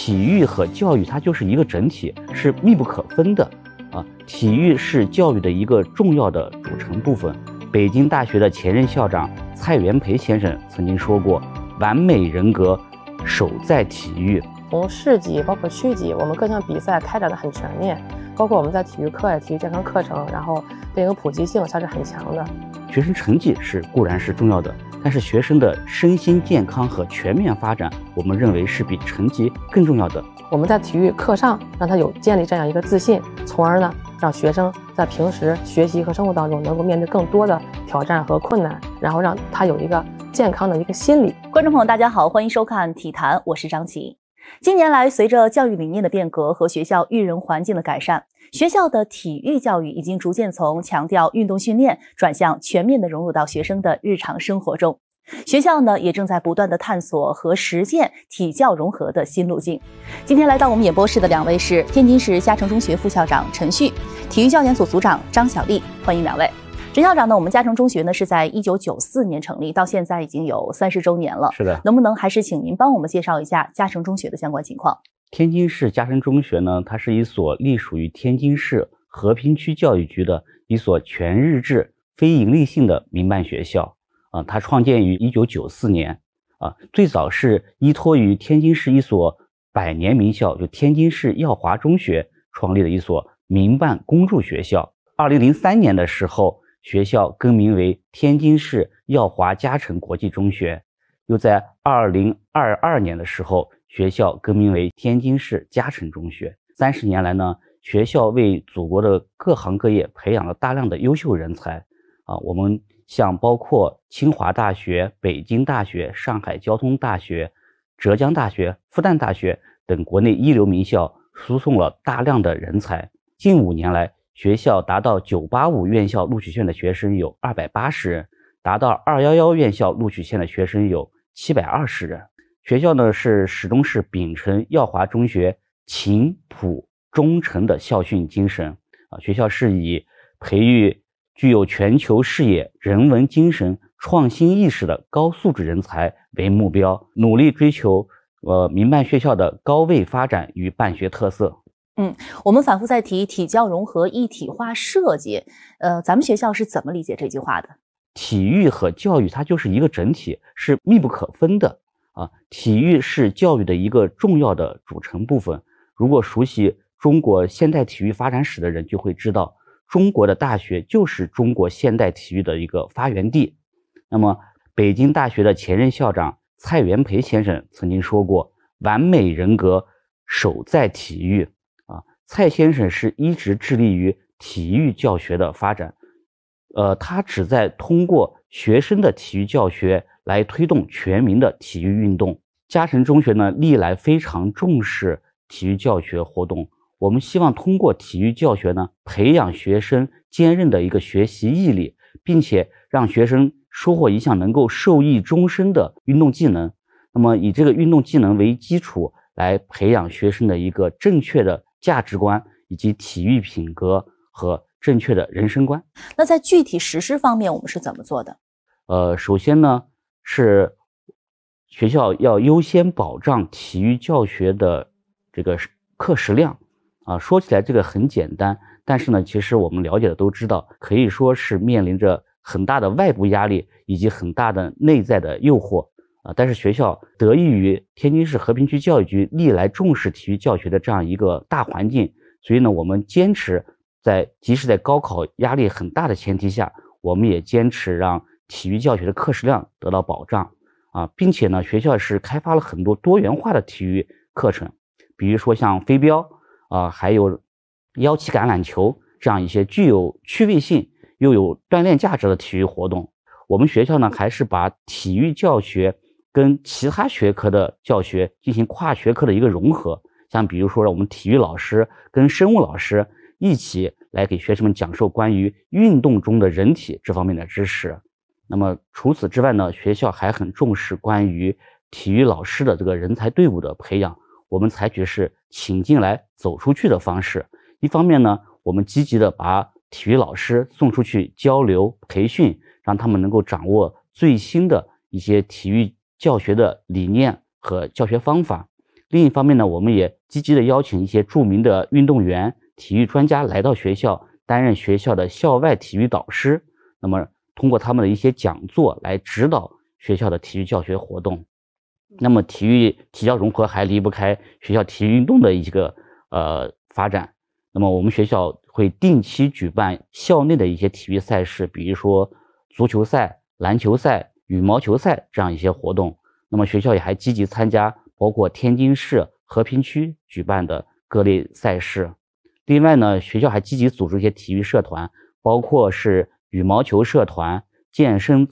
体育和教育它就是一个整体，是密不可分的体育是教育的一个重要的组成部分。北京大学的前任校长蔡元培先生曾经说过，完美人格守在体育。 从市级包括区级，我们各项比赛开展的很全面，包括我们在体育课、体育健康课程，然后对应普及性它是很强的。 学生成绩固然是重要的，但是学生的身心健康和全面发展，我们认为是比成绩更重要的。 我们在体育课上让他有建立这样一个自信，从而呢让学生在平时学习和生活当中能够面对更多的挑战和困难，然后让他有一个健康的一个心理。 观众朋友大家好，欢迎收看体坛，我是张琪。近年来，随着教育理念的变革和学校育人环境的改善，学校的体育教育已经逐渐从强调运动训练转向全面的融入到学生的日常生活中。学校呢也正在不断的探索和实践体教融合的新路径。今天来到我们演播室的两位是天津市嘉诚中学副校长陈旭，体育教研组组长张小丽，欢迎两位。陈校长呢，我们嘉诚中学呢是在1994年成立，到现在已经有30周年了。 是的， 能不能还是请您帮我们介绍一下嘉诚中学的相关情况？ 天津市嘉诚中学呢，它是一所隶属于天津市和平区教育局的一所全日制非营利性的民办学校它创建于1994年最早是依托于天津市一所百年名校，就天津市耀华中学创立的一所民办公助学校。2003年的时候，学校更名为天津市耀华嘉诚国际中学，又在2022年的时候，学校更名为天津市嘉诚中学。30年来呢，学校为祖国的各行各业培养了大量的优秀人才我们像包括清华大学、北京大学、上海交通大学、浙江大学、复旦大学等国内一流名校输送了大量的人才。近5年来，学校达到985院校录取线的学生有280人，达到211院校录取线的学生有720人。学校呢始终是秉承耀华中学勤朴忠诚的校训精神学校是以培育具有全球视野、人文精神、创新意识的高素质人才为目标，努力追求民办学校的高位发展与办学特色。 我们反复在提体教融合一体化设计，咱们学校是怎么理解这句话的？ 体育和教育它就是一个整体，是密不可分的体育是教育的一个重要的组成部分。如果熟悉中国现代体育发展史的人就会知道，中国的大学就是中国现代体育的一个发源地。那么北京大学的前任校长蔡元培先生曾经说过，完美人格守在体育蔡先生是一直致力于体育教学的发展他旨在通过学生的体育教学来推动全民的体育运动。嘉诚中学呢历来非常重视体育教学活动，我们希望通过体育教学呢培养学生坚韧的一个学习毅力，并且让学生收获一项能够受益终身的运动技能。那么以这个运动技能为基础来培养学生的一个正确的价值观以及体育品格和正确的人生观。 那在具体实施方面我们是怎么做的？ 首先呢是学校要优先保障体育教学的这个课时量说起来这个很简单，但是呢其实我们了解的都知道，可以说是面临着很大的外部压力以及很大的内在的诱惑但是学校得益于天津市和平区教育局历来重视体育教学的这样一个大环境，所以呢我们坚持即使在高考压力很大的前提下，我们也坚持让体育教学的课时量得到保障并且呢学校是开发了很多多元化的体育课程，比如说像飞镖还有腰旗橄榄球这样一些具有趣味性又有锻炼价值的体育活动。我们学校呢还是把体育教学跟其他学科的教学进行跨学科的一个融合，像比如说我们体育老师跟生物老师一起来给学生们讲授关于运动中的人体这方面的知识。那么除此之外呢，学校还很重视关于体育老师的这个人才队伍的培养，我们采取是请进来走出去的方式。一方面呢，我们积极的把体育老师送出去交流培训，让他们能够掌握最新的一些体育教学的理念和教学方法。 另一方面呢，我们也积极的邀请一些著名的运动员、体育专家来到学校，担任学校的校外体育导师。那么通过他们的一些讲座来指导学校的体育教学活动。那么体教融合还离不开学校体育运动的一个发展。那么我们学校会定期举办校内的一些体育赛事，比如说足球赛、篮球赛、羽毛球赛这样一些活动。那么学校也还积极参加包括天津市和平区举办的各类赛事。另外呢，学校还积极组织一些体育社团，包括是羽毛球社团、健身